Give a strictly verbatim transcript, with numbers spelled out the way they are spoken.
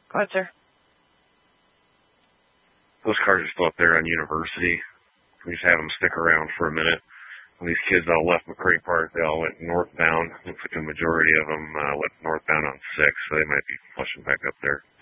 Go ahead, sir. Those cars are still up there on University. We just have them stick around for a minute. When these kids all left McCray Park, they all went northbound. Looks like the majority of them uh, went northbound on six, so they might be flushing back up there.